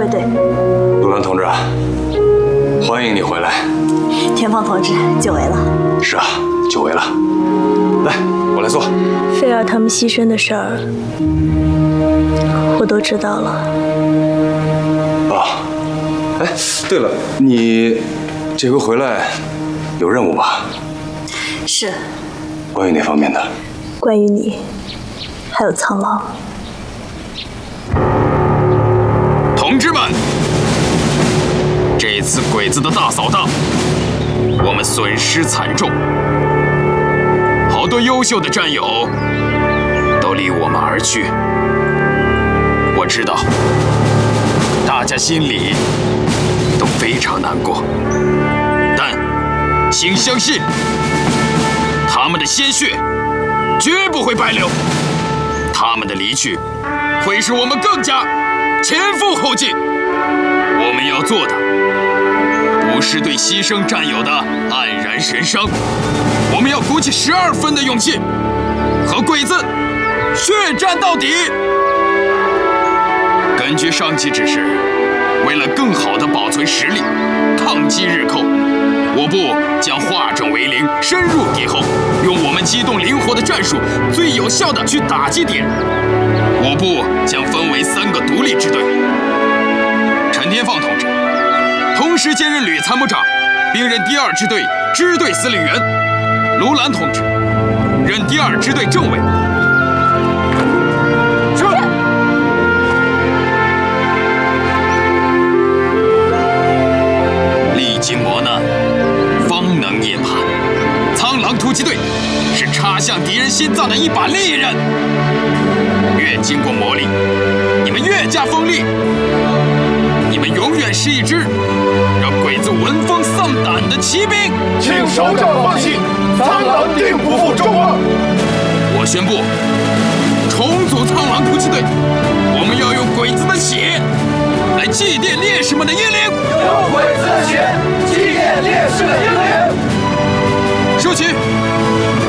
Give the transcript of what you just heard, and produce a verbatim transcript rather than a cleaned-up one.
卫队。 陆兰同志，欢迎你回来。 田芳同志，久违了。 是啊，久违了。来，我来做。 菲儿他们牺牲的事儿，我都知道了。 啊，哎，对了，你这回回来有任务吧？ 是。 关于哪方面的？ 关于你，还有苍狼。 同志们，这次鬼子的大扫荡，我们损失惨重，好多优秀的战友都离我们而去。我知道，大家心里都非常难过，但请相信，他们的鲜血绝不会白流，他们的离去会使我们更加前赴后继。我们要做的不是对牺牲战友的黯然神伤，我们要鼓起十二分的勇气，和鬼子血战到底。根据上级指示，为了更好地保存实力，抗击日寇，我部将化整为零，深入敌后，用我们机动灵活的战术，最有效地去打击敌人。我部将分为三个独立支队。陈天放同志同时兼任旅参谋长，并任第二支队支队司令员。卢兰同志任第二支队政委。是。历经磨难，方能涅槃。苍狼突击队是插向敌人心脏的一把利刃，越经过磨砺，你们越加锋利。你们永远是一支让鬼子闻风丧胆的骑兵。 请首长放心，苍狼定不负众望。 我宣布，重组苍狼突击队，我们要用鬼子的血来祭奠烈士们的英灵。 用鬼子的血祭奠烈士的英灵。 收起。